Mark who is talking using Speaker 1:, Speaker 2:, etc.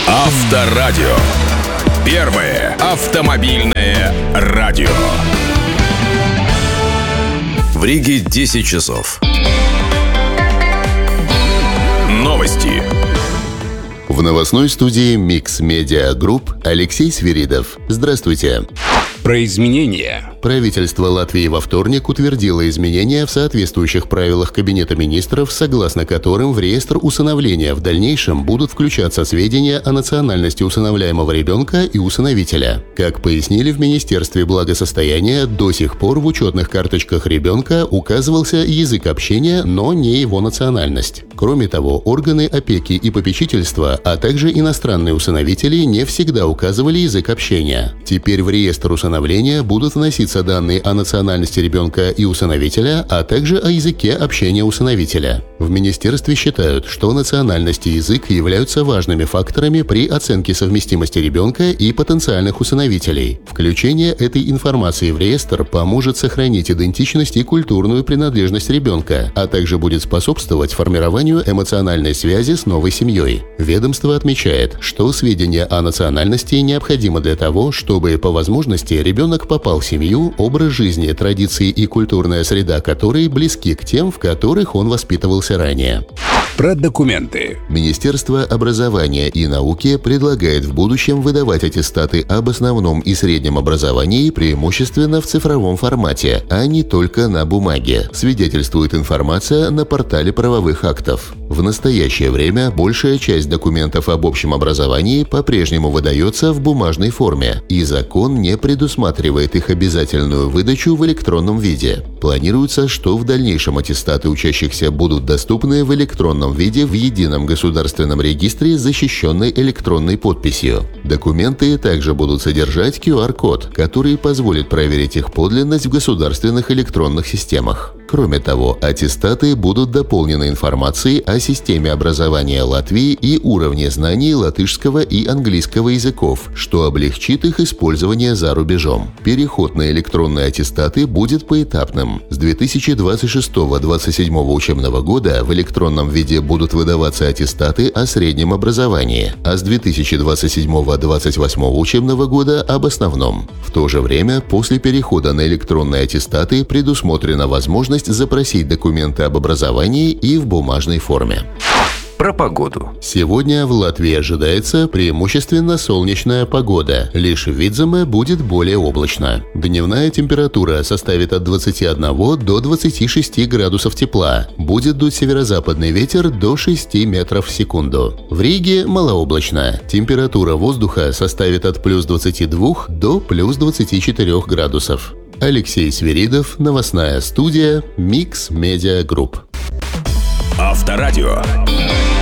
Speaker 1: Авторадио. Первое автомобильное радио. В Риге 10 часов. Новости.
Speaker 2: В новостной студии Mix Media Group Алексей Свиридов. Здравствуйте.
Speaker 3: Про изменения.
Speaker 2: Правительство Латвии во вторник утвердило изменения в соответствующих правилах Кабинета министров, согласно которым в реестр усыновления в дальнейшем будут включаться сведения о национальности усыновляемого ребенка и усыновителя. Как пояснили в Министерстве благосостояния, до сих пор в учетных карточках ребенка указывался язык общения, но не его национальность. Кроме того, органы опеки и попечительства, а также иностранные усыновители не всегда указывали язык общения. Теперь в реестр усыновления будут вноситься данные о национальности ребенка и усыновителя, а также о языке общения усыновителя. В министерстве считают, что национальность и язык являются важными факторами при оценке совместимости ребенка и потенциальных усыновителей. Включение этой информации в реестр поможет сохранить идентичность и культурную принадлежность ребенка, а также будет способствовать формированию эмоциональной связи с новой семьей. Ведомство отмечает, что сведения о национальности необходимы для того, чтобы по возможности ребенок попал в семью, образ жизни, традиции и культурная среда которой близки к тем, в которых он воспитывался ранее.
Speaker 3: Про документы.
Speaker 2: Министерство образования и науки предлагает в будущем выдавать аттестаты об основном и среднем образовании преимущественно в цифровом формате, а не только на бумаге, свидетельствует информация на портале правовых актов. В настоящее время большая часть документов об общем образовании по-прежнему выдается в бумажной форме, и закон не предусматривает их обязательную выдачу в электронном виде. Планируется, что в дальнейшем аттестаты учащихся будут доступны в электронном виде в едином государственном регистре с защищенной электронной подписью. Документы также будут содержать QR-код, который позволит проверить их подлинность в государственных электронных системах. Кроме того, аттестаты будут дополнены информацией о системе образования Латвии и уровне знаний латышского и английского языков, что облегчит их использование за рубежом. Переход на электронные аттестаты будет поэтапным. С 2026-2027 учебного года в электронном виде будут выдаваться аттестаты о среднем образовании, а с 2027-2028 учебного года об основном. В то же время, после перехода на электронные аттестаты предусмотрена возможность запросить документы об образовании и в бумажной форме.
Speaker 3: Про погоду.
Speaker 2: Сегодня в Латвии ожидается преимущественно солнечная погода. Лишь в Видземе будет более облачно. Дневная температура составит от 21 до 26 градусов тепла. Будет дуть северо-западный ветер до 6 метров в секунду. В Риге малооблачно. Температура воздуха составит от плюс 22 до плюс 24 градусов. Алексей Свиридов, новостная студия Mix Media Group.
Speaker 1: Авторадио.